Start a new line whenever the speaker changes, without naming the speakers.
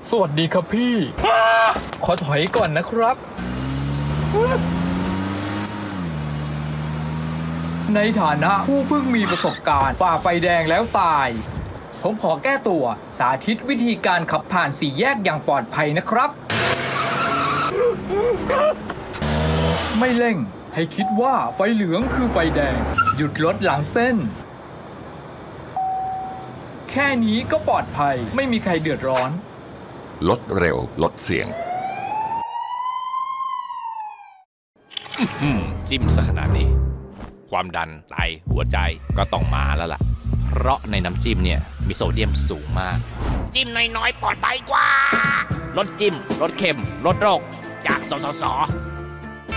สวัสดีครับพี่ ขอถอยก่อนนะครับ ในฐานะผู้เพิ่งมีประสบการณ์ฝ่าไฟแดงแล้วตาย ผมขอแก้ตัวสาธิตวิธีการขับผ่านสี่แยกอย่างปลอดภัยนะครับ ไม่เร่งให้คิดว่าไฟเหลืองคือไฟแดง หยุดรถหลังเส้น แค่นี้ก็ปลอดภัยไม่มีใครเดือดร้อน
ลดเร็วลดเสียง
จิ้มซะขนาดนี้ความดันไตหัวใจก็ต้องมาแล้วล่ะเพราะในน้ำจิ้มเนี่ยมีโซเดียมสูงมากจิ้มน้อยๆปลอดภัยกว่าลดจิ้มลดเค็มลดโรคจากสสส